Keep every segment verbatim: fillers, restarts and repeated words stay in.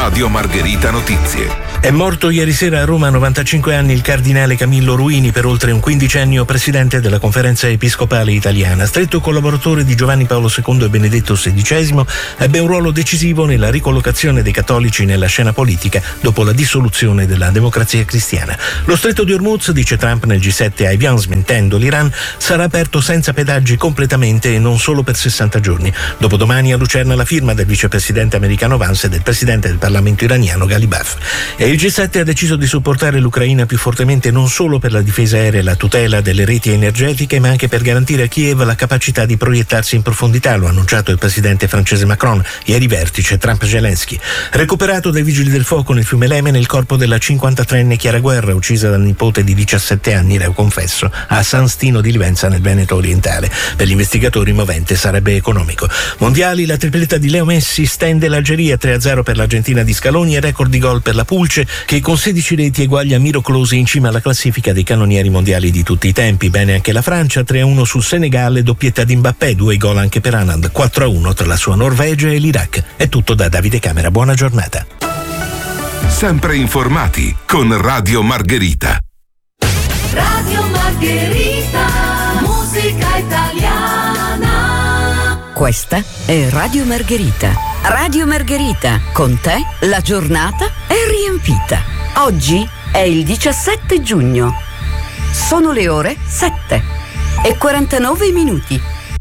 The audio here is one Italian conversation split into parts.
Radio Margherita Notizie. È morto ieri sera a Roma a novantacinque anni il cardinale Camillo Ruini, per oltre un quindicennio presidente della Conferenza Episcopale Italiana. Stretto collaboratore di Giovanni Paolo secondo e Benedetto sedicesimo, ebbe un ruolo decisivo nella ricollocazione dei cattolici nella scena politica dopo la dissoluzione della Democrazia Cristiana. Lo stretto di Hormuz, dice Trump nel G sette a Evian smentendo l'Iran, sarà aperto senza pedaggi completamente e non solo per sessanta giorni. Dopodomani a Lucerna la firma del vicepresidente americano Vance e del presidente del Parlamento iraniano Ghalibaf. E il G sette ha deciso di supportare l'Ucraina più fortemente non solo per la difesa aerea e la tutela delle reti energetiche, ma anche per garantire a Kiev la capacità di proiettarsi in profondità, lo ha annunciato il presidente francese Macron ieri vertice Trump-Zelensky. Recuperato dai vigili del fuoco nel fiume Lemene il corpo della cinquantatreenne Chiara Guerra, uccisa dal nipote di diciassette anni, reo confesso, a San Stino di Livenza nel Veneto orientale. Per gli investigatori il movente sarebbe economico. Mondiali, la tripletta di Leo Messi stende l'Algeria, tre a zero per l'Argentina di Scaloni e record di gol per la Pulce, che con sedici reti eguaglia Miro Klose in cima alla classifica dei cannonieri mondiali di tutti i tempi. Bene anche la Francia, tre a uno sul Senegal, doppietta di Mbappé, due gol anche per Haaland, quattro a uno tra la sua Norvegia e l'Iraq. È tutto da Davide Camera, buona giornata. Sempre informati con Radio Margherita. Radio Margherita, musica italiana. Questa è Radio Margherita. Radio Margherita, con te la giornata è riempita. Oggi è il diciassette giugno. Sono le ore sette e quarantanove minuti.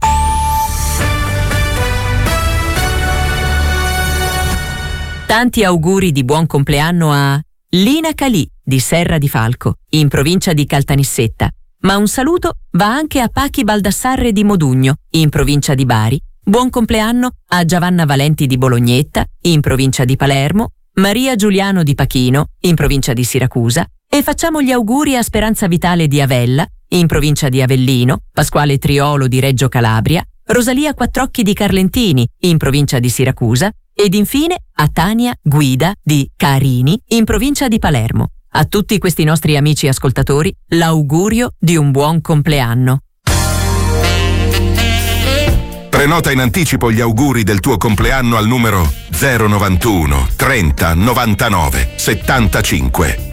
Tanti auguri di buon compleanno a Lina Calì di Serra di Falco, in provincia di Caltanissetta. Ma un saluto va anche a Pachi Baldassarre di Modugno, in provincia di Bari. Buon compleanno a Giovanna Valenti di Bolognetta, in provincia di Palermo, Maria Giuliano di Pachino, in provincia di Siracusa, e facciamo gli auguri a Speranza Vitale di Avella, in provincia di Avellino, Pasquale Triolo di Reggio Calabria, Rosalia Quattrocchi di Carlentini, in provincia di Siracusa, ed infine a Tania Guida di Carini, in provincia di Palermo. A tutti questi nostri amici ascoltatori l'augurio di un buon compleanno. Prenota in anticipo gli auguri del tuo compleanno al numero zero novantuno trenta novantanove settantacinque.